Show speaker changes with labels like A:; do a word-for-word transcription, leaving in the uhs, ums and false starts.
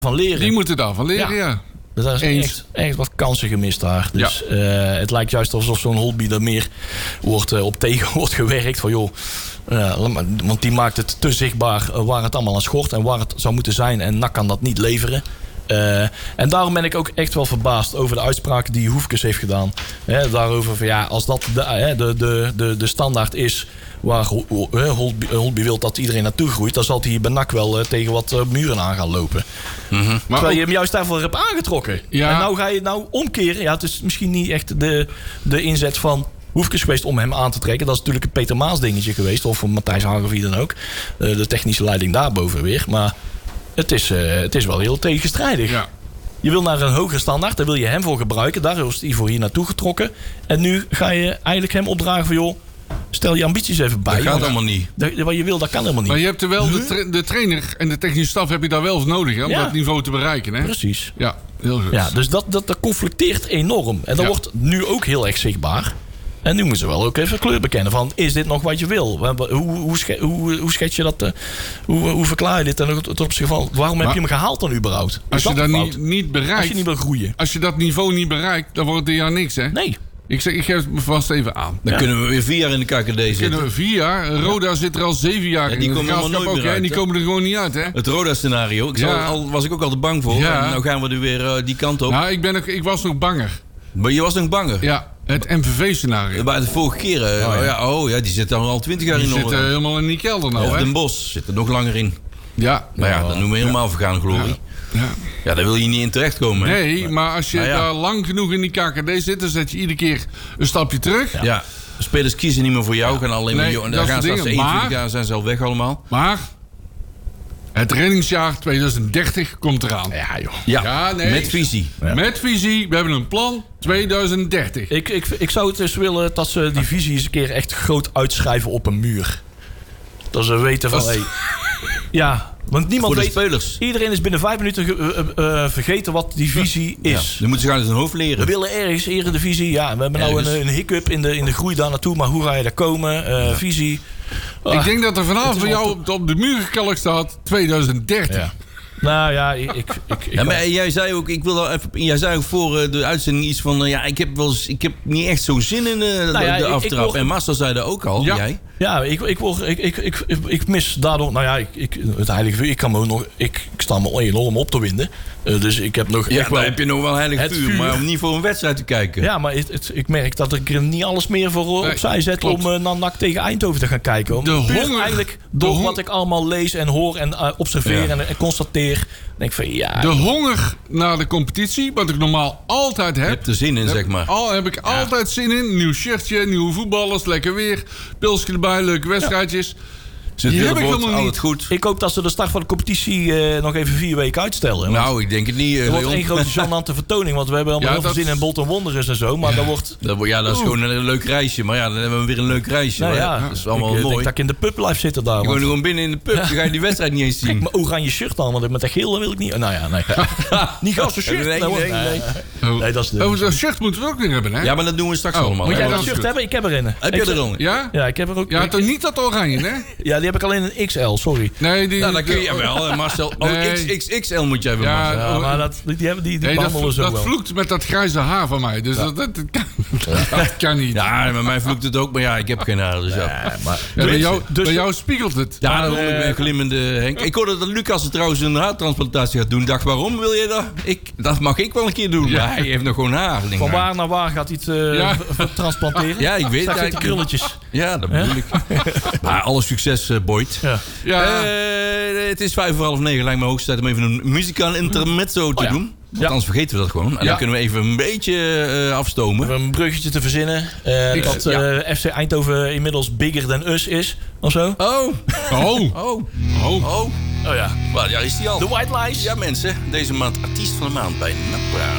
A: van leren.
B: Die moeten daarvan leren, ja. ja.
A: Dus daar is echt, echt wat kansen gemist daar. Dus ja. uh, het lijkt juist alsof zo'n Holtby er meer wordt, uh, op tegen wordt gewerkt. Van joh, uh, want die maakt het te zichtbaar uh, waar het allemaal aan schort en waar het zou moeten zijn. En N A C kan dat niet leveren. Uh, en daarom ben ik ook echt wel verbaasd over de uitspraken die Hoefkes heeft gedaan. He, daarover van ja, als dat de, de, de, de, de standaard is waar Holtby, Holtby wil dat iedereen naartoe groeit, dan zal hij hier bij N A C wel uh, tegen wat uh, muren aan gaan lopen. Mm-hmm. Terwijl ook, je hem juist daarvoor hebt aangetrokken. Ja. En nou ga je het nou omkeren. Ja, het is misschien niet echt de, de inzet van Hoefkes geweest om hem aan te trekken. Dat is natuurlijk een Peter Maas dingetje geweest. Of van Matthijs Hagen of wie dan ook. Uh, de technische leiding daarboven weer. Maar het is, uh, het is wel heel tegenstrijdig. Ja. Je wil naar een hogere standaard. Daar wil je hem voor gebruiken. Daar is hij voor hier naartoe getrokken. En nu ga je eigenlijk hem opdragen van joh, stel je ambities even bij.
C: Dat gaat allemaal niet.
A: Dat, wat je wil, dat kan helemaal niet.
B: Maar je hebt er wel de, tra- de trainer en de technische staf heb je daar wel voor nodig, hè, om ja. dat niveau te bereiken. Hè?
A: Precies.
B: Ja, heel goed.
A: Ja, dus dat, dat, dat conflicteert enorm. En dat ja. wordt nu ook heel erg zichtbaar. En nu moeten ze wel ook even kleur bekennen van, is dit nog wat je wil? Hoe, hoe, hoe, hoe schets je dat? Uh, hoe, hoe verklaar je dit? En tot op zich van, waarom maar, heb je hem gehaald dan überhaupt? Is
B: als je dat niet, niet bereikt,
A: als je niet wil groeien.
B: Als je dat niveau niet bereikt, dan wordt het dit jaar niks, hè?
A: Nee.
B: Ik, zeg, ik geef het me vast even aan.
C: Dan ja. kunnen we weer vier jaar in de K K D zitten.
B: Dan kunnen we vier jaar. Roda ja. zit er al zeven jaar
C: ja,
B: in.
C: Die komen allemaal nooit
B: ook,
C: uit,
B: en die komen er gewoon niet uit, hè?
C: Het Roda-scenario. Ik ja. al, was ik ook altijd bang voor. Ja. En nou gaan we er weer uh, die kant op.
B: Nou, ik, ben ook, ik was nog banger.
C: Maar je was nog banger?
B: Ja. Het M V V-scenario.
C: Maar de vorige keer, uh, oh, ja. Ja, oh ja, die zit al twintig jaar
B: die
C: in.
B: Die zit uh, helemaal in die kelder nou,
C: ja,
B: hè?
C: Den Bosch zit er nog langer in.
B: Ja.
C: Maar ja, ja dan noemen we helemaal ja. vergaan glorie. Ja. Ja. ja, daar wil je niet in terechtkomen. Hè?
B: Nee, maar als je nou ja. daar lang genoeg in die K K D zit, dan zet je iedere keer een stapje terug.
C: Ja. ja. De spelers kiezen niet meer voor jou. Ja. Gaan alleen nee, maar, dan gaan ze als eenentwintig jaar zijn ze al weg allemaal.
B: Maar het trainingsjaar twintig dertig komt eraan.
C: Ja, joh. Ja, ja nee. Met visie.
B: Ja. Met visie. We hebben een plan. twintig dertig.
A: Ik, ik, ik zou het dus willen dat ze die visie eens een keer echt groot uitschrijven op een muur. Dat ze weten van... Hey, ja, want niemand
C: voor de
A: weet...
C: spelers.
A: Iedereen is binnen vijf minuten uh, uh, vergeten wat die visie is.
C: Ja, dan moeten ze gaan uit hun hoofd leren.
A: We willen ergens, eredivisie. Ja, we hebben ergens. nou een, een hiccup in de, in de groei daar naartoe. Maar hoe ga je daar komen? Uh, ja. Visie.
B: Ah, ik denk dat er vanavond bij jou op, op de muur gekalkt staat twintig dertig. Ja.
A: Nou ja, ik... ik, ik
C: ja, maar jij zei ook, ik wil al even, jij zei ook voor de uitzending iets van, uh, ja, ik heb wel eens, ik heb niet echt zo'n zin in uh, nou ja, de aftrap. Word... En Marcel zei dat ook al,
B: ja.
C: jij?
A: Ja, ik, ik, word, ik, ik, ik, ik mis daardoor, nou ja, ik, ik, het heilige vuur, ik kan me nog, ik, ik sta me enorm op te winden. Uh, dus ik heb nog
C: ja,
A: echt wel...
C: dan heb je nog wel heilig vuur, vuur, maar om niet voor een wedstrijd te kijken.
A: Ja, maar het, het, ik merk dat ik er niet alles meer voor nee, opzij zet klopt. om uh, naar N A C tegen Eindhoven te gaan kijken. Om
B: de honger,
A: eigenlijk door
B: hong-
A: wat ik allemaal lees en hoor en uh, observeer ja. en, en constateer, denk ik van ja...
B: De honger naar de competitie, wat ik normaal altijd heb.
C: Je hebt er zin in,
B: heb,
C: zeg maar.
B: Al heb ik ja. altijd zin in. Nieuw shirtje, nieuwe voetballers, lekker weer. Pilsje erbij, leuke wedstrijdjes. Ja.
C: Zit die heb ik helemaal niet. Goed.
A: Ik hoop dat ze de start van de competitie uh, nog even vier weken uitstellen.
C: Nou, ik denk het niet. Uh,
A: er wordt één grote genante vertoning. Want we hebben allemaal ja, heel veel zin in Bolton Wanderers en zo. Maar ja. dat wordt...
C: Dat, ja, dat is gewoon een leuk reisje. Maar ja, dan hebben we weer een leuk reisje. Nou, ja, dat is allemaal
A: ik,
C: mooi.
A: Ik denk dat ik in de pub blijf zitten daar.
C: Je gewoon gewoon binnen in de pub. Dan ga je die wedstrijd niet eens zien.
A: Kijk, mijn oranje shirt aan. Want met dat geel wil ik niet... Nou ja, nee. Niet gauw zo'n shirt.
C: Nee, nee, nee. nee.
A: nee. nee dat is de...
B: Oh, zo'n shirt moeten we ook niet hebben, hè?
C: Ja, maar dat doen we straks oh, allemaal.
A: Moet jij dat shirt hebben? Ik heb er een.
C: Heb je er dan?
B: Ja?
A: Ja, ik heb er ook.
B: Ja, toch niet dat oranje, hè?
A: Ja, die heb ik alleen een X L. Sorry.
B: Nee, die...
C: Nou, dan kun je wel, Marcel. Oh, nee. X X X L moet jij hebben,
B: ja,
C: Marcel.
A: Ja, maar dat, die, hebben, die, die
B: nee,
A: behandelen
B: dat,
A: zo
B: dat
A: wel.
B: Dat vloekt met dat grijze haar van mij. Dus ja. dat, dat, dat, kan, ja. dat kan niet.
C: Ja, bij mij vloekt het ook. Maar ja, ik heb geen haar. Dus ja.
A: Ja, maar,
B: ja, bij, jou, dus, bij jou spiegelt het.
C: Ja, daarom uh, ik ben glimmende Henk. Ik hoorde dat Lucas trouwens een haartransplantatie gaat doen. Ik dacht, waarom wil je dat? Ik, dat mag ik wel een keer doen. Ja. Maar hij heeft nog gewoon haar.
A: Van waar hij. naar waar gaat hij het uh, ja. transplanteren?
C: Ja, ik weet
A: het. Straks die krulletjes.
C: Ja, dat bedoel ik. Maar alle succes, uh, Boyd.
B: Ja. Ja.
C: Uh, het is vijf voor half negen. Lijkt me hoogste tijd om even een muzikaal intermezzo te oh, ja. doen. Want ja. anders vergeten we dat gewoon. En ja. dan kunnen we even een beetje uh, afstomen.
A: Even een bruggetje te verzinnen. Uh, ik, dat uh, ja. F C Eindhoven inmiddels bigger than us is. Of zo.
C: Oh.
B: Oh.
C: Oh.
B: Oh.
C: Oh.
A: Oh ja.
C: Well, ja, is die al.
A: The White Lies.
C: Ja mensen, deze maand artiest van de maand bij N A C Praat.